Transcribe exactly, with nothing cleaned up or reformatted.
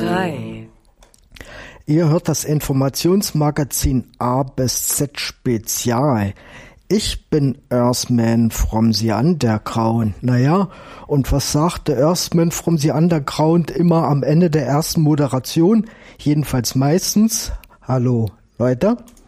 frei. Ihr hört das Informationsmagazin A bis Z Spezial. Ich bin Earthman from the Underground. Naja, und was sagt der Earthman from the Underground immer am Ende der ersten Moderation? Jedenfalls meistens. Hallo, Leute.